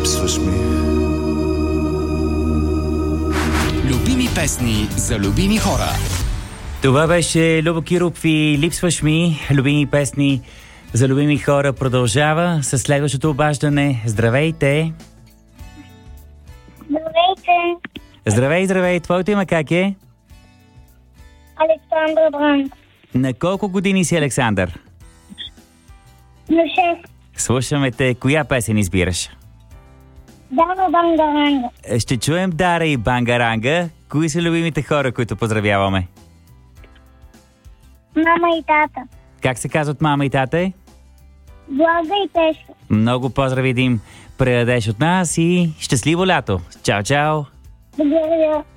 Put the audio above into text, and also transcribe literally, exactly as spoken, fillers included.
Липсваш ми. Любими песни за любими хора. Това беше Любо Киров и Липсваш ми. Любими песни за любими хора продължава с следващото обаждане. Здравейте! Здравейте! Здравей, здравей! Твоето име как е? Александър Бран. На колко години си, Александър? На шест. Слушаме те. Коя песен избираш? Дава Бангаранга. Ще чуем Дара и Бангаранга. Кои са любимите хора, които поздравяваме? Мама и тата. Как се казват мама и тата? Блага и Пешка. Много поздрави да им предадеш от нас и щастливо лято! Чао, чао! Благодаря.